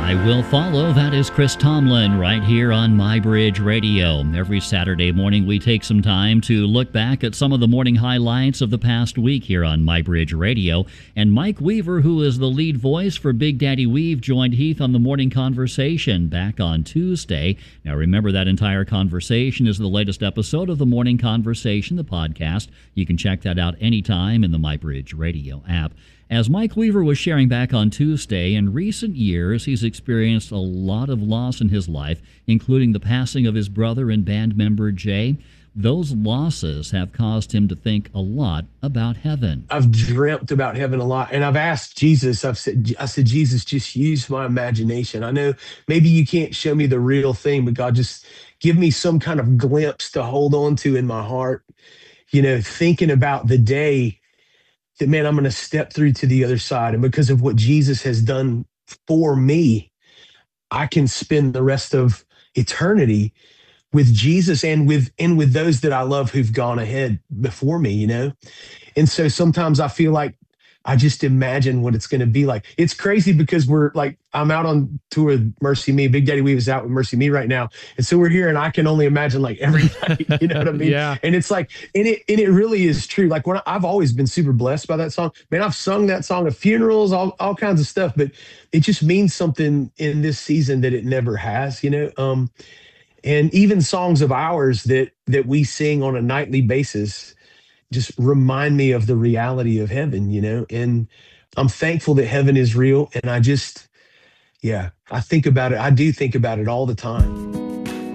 I Will Follow. That is Chris Tomlin right here on MyBridge Radio. Every Saturday morning we take some time to look back at some of the morning highlights of the past week here on MyBridge Radio. And Mike Weaver, who is the lead voice for Big Daddy Weave, joined Heath on the Morning Conversation back on Tuesday. Now remember, that entire conversation is the latest episode of the Morning Conversation, the podcast. You can check that out anytime in the MyBridge Radio app. As Mike Weaver was sharing back on Tuesday, in recent years he's experienced a lot of loss in his life, including the passing of his brother and band member Jay. Those losses have caused him to think a lot about heaven. I've dreamt about heaven a lot, and I've asked Jesus, I said, Jesus, just use my imagination. I know maybe you can't show me the real thing, but God, just give me some kind of glimpse to hold on to in my heart, thinking about the day that, man, I'm going to step through to the other side. And because of what Jesus has done for me, I can spend the rest of eternity with Jesus and with those that I love who've gone ahead before me, And so sometimes I feel like I just imagine what it's going to be like. It's crazy because I'm out on tour with Mercy Me. Big Daddy Weave is out with Mercy Me right now. And so we're here and I can only imagine every night, you know what I mean? Yeah. And it's and it really is true. When I've always been super blessed by that song. Man, I've sung that song at funerals, all kinds of stuff, but it just means something in this season that it never has, And even songs of ours that we sing on a nightly basis just remind me of the reality of heaven, and I'm thankful that heaven is real. And I think about it. I do think about it all the time.